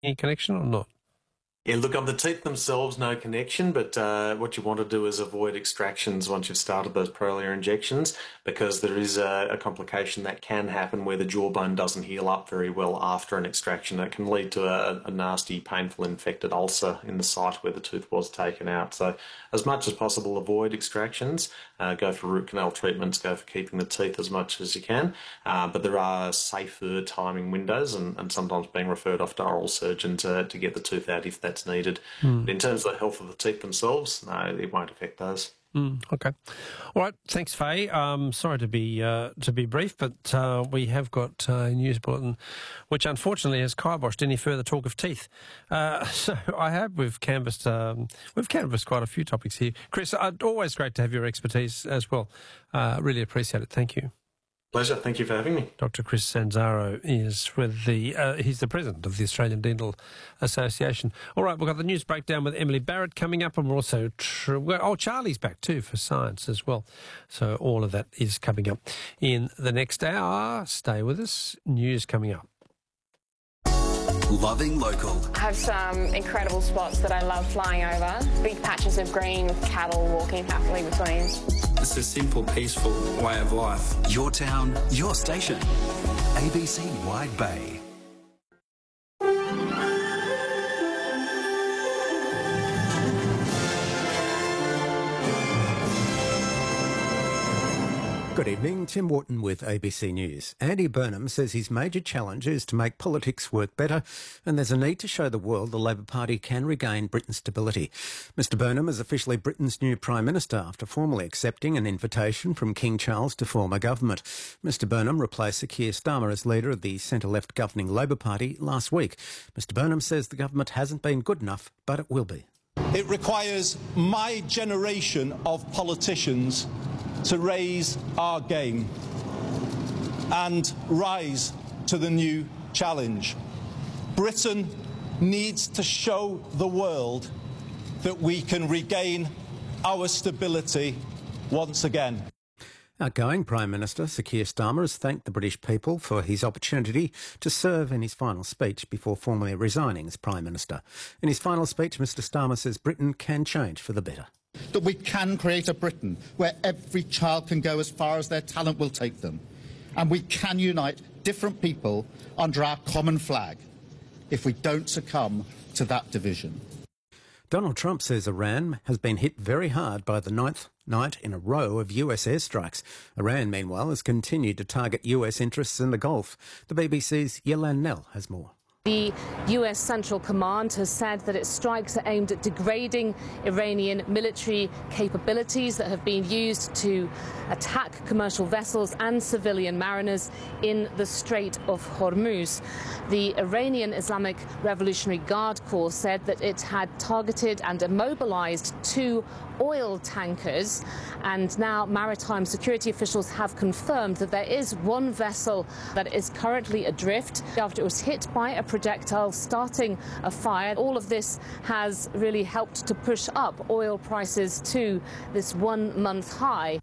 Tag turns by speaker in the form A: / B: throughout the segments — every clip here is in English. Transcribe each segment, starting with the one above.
A: any connection or not?
B: Yeah, look, on the teeth themselves, no connection, but what you want to do is avoid extractions once you've started those Prolia injections, because there is a complication that can happen where the jawbone doesn't heal up very well after an extraction. That can lead to a nasty, painful, infected ulcer in the site where the tooth was taken out. So as much as possible, avoid extractions, go for root canal treatments, go for keeping the teeth as much as you can, but there are safer timing windows and sometimes being referred off to oral surgeon to get the tooth out if that's needed. But in terms of the health of the teeth themselves, no, it won't affect those.
A: Okay. All right. Thanks, Faye. Sorry to be brief, but we have got a news bulletin which unfortunately has kiboshed any further talk of teeth. So we've canvassed quite a few topics here. Chris, always great to have your expertise as well. Really appreciate it. Thank you.
B: Pleasure. Thank you for having me.
A: Dr. Chris Sanzaro is he's the president of the Australian Dental Association. All right, we've got the news breakdown with Emily Barrett coming up, and we're also Charlie's back too for science as well. So all of that is coming up in the next hour. Stay with us. News coming up.
C: Loving local.
D: I have some incredible spots that I love flying over. Big patches of green with cattle walking happily between.
E: It's a simple, peaceful way of life.
C: Your town, your station. ABC Wide Bay.
F: Good evening, Tim Wharton with ABC News. Andy Burnham says his major challenge is to make politics work better, and there's a need to show the world the Labor Party can regain Britain's stability. Mr Burnham is officially Britain's new Prime Minister after formally accepting an invitation from King Charles to form a government. Mr Burnham replaced Sir Keir Starmer as leader of the centre-left governing Labor Party last week. Mr Burnham says the government hasn't been good enough, but it will be.
G: It requires my generation of politicians to raise our game and rise to the new challenge. Britain needs to show the world that we can regain our stability once again.
F: Outgoing Prime Minister Sir Keir Starmer has thanked the British people for his opportunity to serve in his final speech before formally resigning as Prime Minister. In his final speech, Mr Starmer says Britain can change for the better.
H: That we can create a Britain where every child can go as far as their talent will take them. And we can unite different people under our common flag if we don't succumb to that division.
F: Donald Trump says Iran has been hit very hard by the ninth night in a row of US airstrikes. Iran, meanwhile, has continued to target US interests in the Gulf. The BBC's Yelan Nell has more.
I: The US Central Command has said that its strikes are aimed at degrading Iranian military capabilities that have been used to attack commercial vessels and civilian mariners in the Strait of Hormuz. The Iranian Islamic Revolutionary Guard Corps said that it had targeted and immobilized 2 oil tankers, and now maritime security officials have confirmed that there is 1 vessel that is currently adrift after it was hit by a projectile starting a fire. All of this has really helped to push up oil prices to this 1-month high.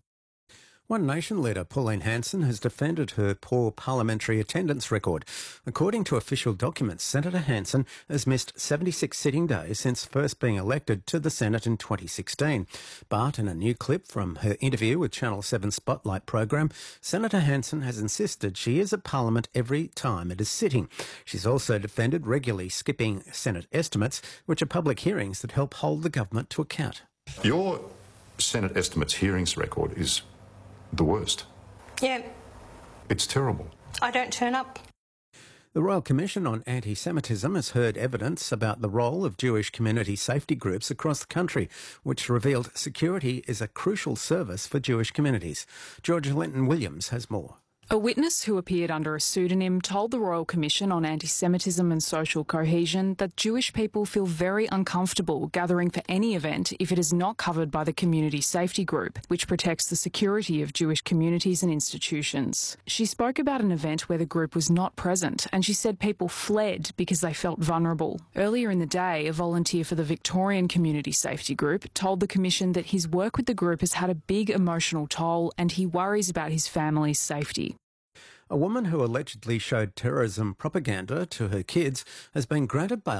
F: One Nation leader, Pauline Hanson, has defended her poor parliamentary attendance record. According to official documents, Senator Hanson has missed 76 sitting days since first being elected to the Senate in 2016. But in a new clip from her interview with Channel 7 Spotlight program, Senator Hanson has insisted she is at Parliament every time it is sitting. She's also defended regularly skipping Senate estimates, which are public hearings that help hold the government to account.
J: Your Senate estimates hearings record is the worst.
K: Yeah.
J: It's terrible.
K: I don't turn up.
F: The Royal Commission on Anti-Semitism has heard evidence about the role of Jewish community safety groups across the country, which revealed security is a crucial service for Jewish communities. Georgia Linton-Williams has more.
L: A witness who appeared under a pseudonym told the Royal Commission on Anti-Semitism and Social Cohesion that Jewish people feel very uncomfortable gathering for any event if it is not covered by the Community Safety Group, which protects the security of Jewish communities and institutions. She spoke about an event where the group was not present, and she said people fled because they felt vulnerable. Earlier in the day, a volunteer for the Victorian Community Safety Group told the Commission that his work with the group has had a big emotional toll and he worries about his family's safety.
F: A woman who allegedly showed terrorism propaganda to her kids has been granted bail